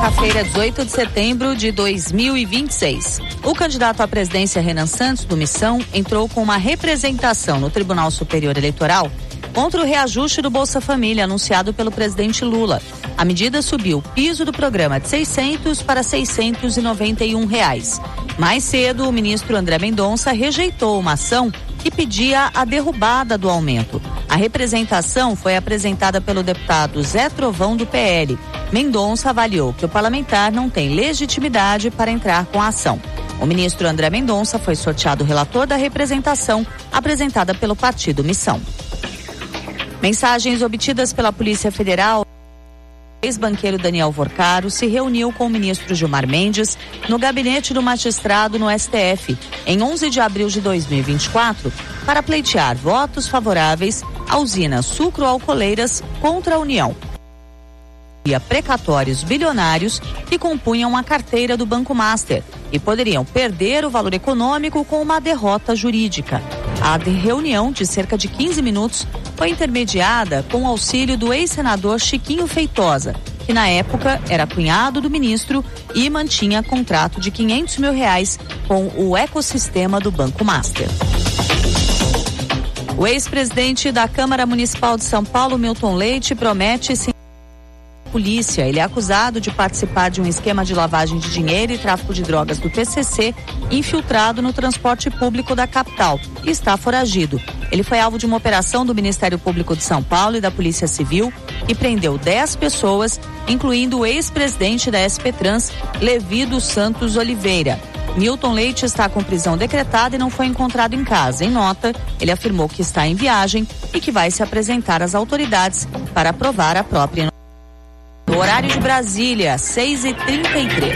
Quinta-feira, 18 de setembro de 2026. O candidato à presidência Renan Santos, do Missão, entrou com uma representação no Tribunal Superior Eleitoral contra o reajuste do Bolsa Família anunciado pelo presidente Lula. A medida subiu o piso do programa de R$600 para R$691. Mais cedo, o ministro André Mendonça rejeitou uma ação que pedia a derrubada do aumento. A representação foi apresentada pelo deputado Zé Trovão, do PL. Mendonça avaliou que o parlamentar não tem legitimidade para entrar com a ação. O ministro André Mendonça foi sorteado relator da representação apresentada pelo partido Missão. Mensagens obtidas pela Polícia Federal. O ex-banqueiro Daniel Vorcaro se reuniu com o ministro Gilmar Mendes no gabinete do magistrado no STF em 11 de abril de 2024 para pleitear votos favoráveis a usinas sucroalcooleiras contra a União e a precatórios bilionários que compunham a carteira do Banco Master e poderiam perder o valor econômico com uma derrota jurídica. A reunião, de cerca de 15 minutos, foi intermediada com o auxílio do ex-senador Chiquinho Feitosa, que na época era cunhado do ministro e mantinha contrato de R$500 mil com o ecossistema do Banco Master. O ex-presidente da Câmara Municipal de São Paulo, Milton Leite, promete se polícia. Ele é acusado de participar de um esquema de lavagem de dinheiro e tráfico de drogas do PCC, infiltrado no transporte público da capital, e está foragido. Ele foi alvo de uma operação do Ministério Público de São Paulo e da Polícia Civil, que prendeu 10 pessoas, incluindo o ex-presidente da SP Trans, Levi dos Santos Oliveira. Milton Leite está com prisão decretada e não foi encontrado em casa. Em nota, ele afirmou que está em viagem e que vai se apresentar às autoridades para provar a própria. No horário de Brasília, 6h33.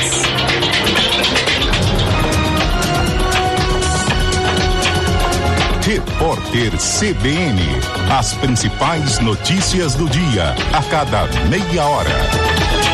Repórter CBN. As principais notícias do dia, a cada meia hora.